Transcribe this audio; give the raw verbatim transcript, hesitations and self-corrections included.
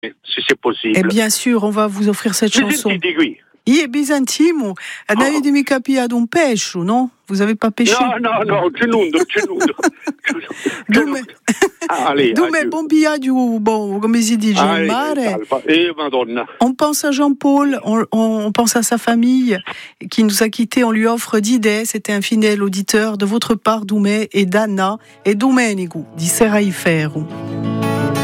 si c'est possible. Et bien sûr, on va vous offrir cette Mi chanson. sentite qui? Io Bizantimo, n'avete mica pigliato un pesce, no? Vous avez pas pêché? No, no, no, c'è nudo, c'è nudo. Dume, Allez, Dume bon viaggio, bon, come si dice, in mare. Eh, Madonna. On pense à Jean-Paul, on, on pense à sa famille qui nous a quittés, on lui offre d'idées, c'était un fidèle auditeur de votre part, Doumé et d'Anna et Domenico di Serraiferro.